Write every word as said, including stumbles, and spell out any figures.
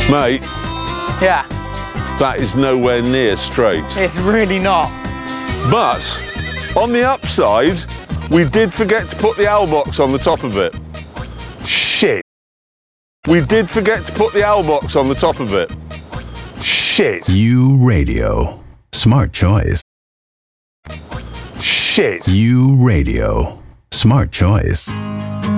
Mate, Yeah, that is nowhere near straight. it's really not. But on the upside, we did forget to put the owl box on the top of it. Shit. We did forget to put the owl box on the top of it. Shit. U Radio. Smart choice. Shit. U Radio. Smart choice.